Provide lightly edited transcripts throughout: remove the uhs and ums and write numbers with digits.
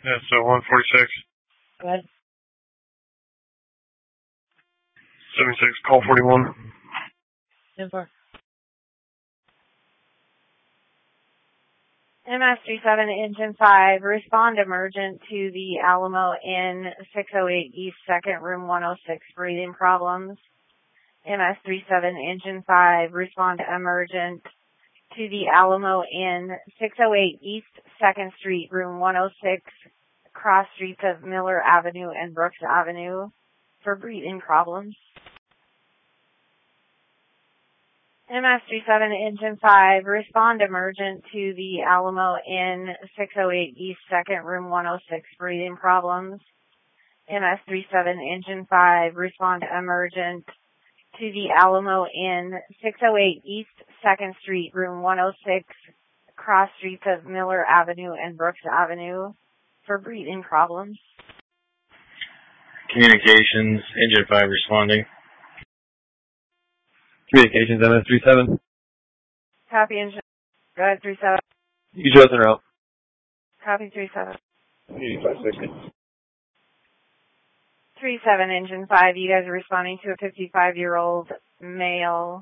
Yeah, so 146. Go ahead. 76, call 41. 10-4. MS-37, Engine 5, respond emergent to the Alamo Inn, 608 East 2nd, room 106, breathing problems. MS-37, Engine 5, respond emergent to the Alamo Inn, 608 East 2nd Street, room 106, cross streets of Miller Avenue and Brooks Avenue, for breathing problems. MS-37, Engine 5, respond emergent to the Alamo Inn, 608 East 2nd, room 106, breathing problems. MS-37, Engine 5, respond emergent to the Alamo Inn, 608 East 2nd Street, room 106, cross streets of Miller Avenue and Brooks Avenue, for breathing problems. Communications, Engine 5 responding. Communications, MS-37. Copy, Engine. Go ahead, 37. You chose en route. Copy, 37. 8560. 37, Engine 5, you guys are responding to a 55-year-old male.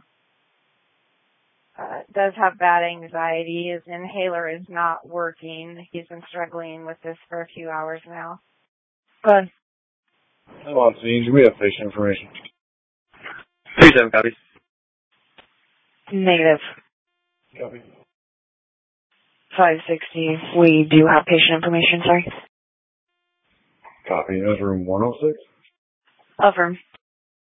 Does have bad anxiety. His inhaler is not working. He's been struggling with this for a few hours now. Go ahead. I'm on scene. We have patient information. 37 copies. Negative. Copy. 560. We do have patient information, sorry. Copy. That's room 106. Affirm.